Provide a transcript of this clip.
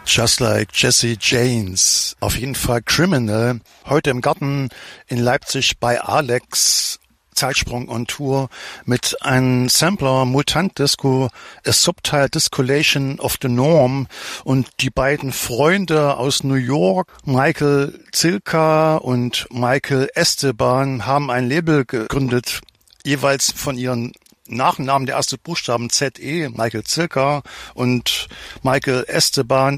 Just Like Jesse James. Auf jeden Fall Criminal. Heute im Garten in Leipzig bei Alex. Zeitsprung on Tour mit einem Sampler Mutant Disco, A Subtle Discolation of the Norm, und die beiden Freunde aus New York, Michael Zilka und Michael Esteban, haben ein Label gegründet, jeweils von ihren Nachnamen, der erste Buchstaben ZE, Michael Zilka und Michael Esteban.